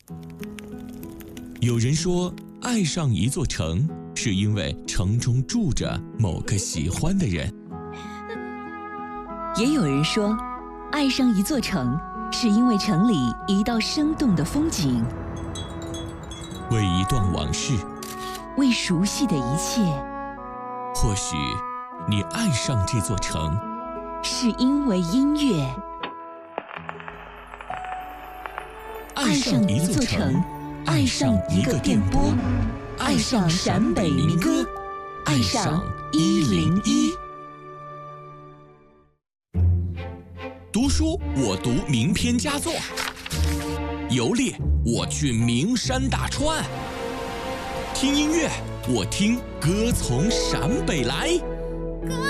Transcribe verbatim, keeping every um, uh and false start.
有人说，爱上一座城，是因为城中住着某个喜欢的人。 也有人说，爱上一座城，是因为城里一道生动的风景， 为一段往事， 为熟悉的一切。 或许你爱上这座城， 是因为音乐。 爱上一座城，爱上一个电波，爱上陕北民歌，爱上一零一。读书我读名篇佳作，游猎我去名山大川，听音乐我听歌从陕北来。